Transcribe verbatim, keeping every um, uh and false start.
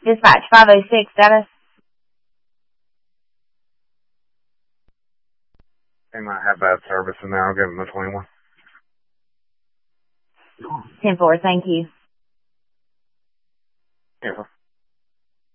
Dispatch five oh six, status. They might have bad service in there. I'll give them a twenty-one. ten four, thank you.